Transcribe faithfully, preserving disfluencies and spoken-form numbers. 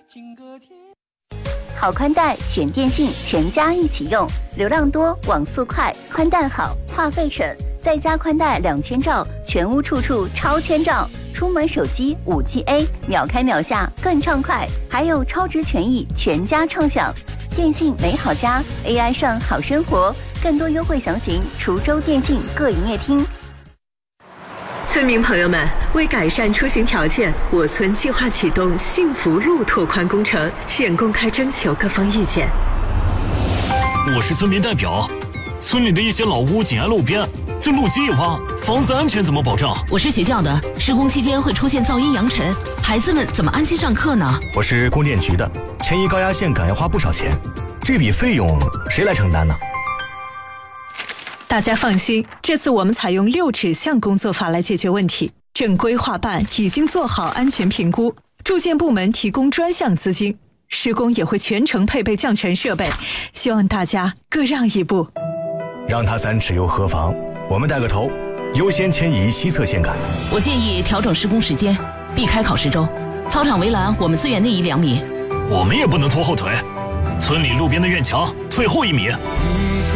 好宽带选电信，全家一起用，流量多，网速快，宽带好，话费省，再加宽带两千兆，全屋处处超千兆。出门手机 五 G A， 秒开秒下更畅快，还有超值权益，全家畅享。电信美好家 A I 上好生活，更多优惠详询滁州电信各营业厅。 村民朋友们，为改善出行条件，我村计划启动幸福路拓宽工程，现公开征求各方意见。 我是村民代表，村里的一些老屋紧挨路边，这路基一挖，房子安全怎么保障？ 我是学校的，施工期间会出现噪音扬尘，孩子们怎么安心上课呢？ 我是供电局的，迁移高压线杆要花不少钱，这笔费用谁来承担呢？ 大家放心，这次我们采用六指向工作法来解决问题。正规划办已经做好安全评估，住建部门提供专项资金，施工也会全程配备降尘设备，希望大家各让一步。 让他三尺又何妨？我们带个头，优先迁移西侧线杆。 我建议调整施工时间，避开考试周。操场围栏我们资源内移两米。 我们也不能拖后腿，村里路边的院墙退后一米。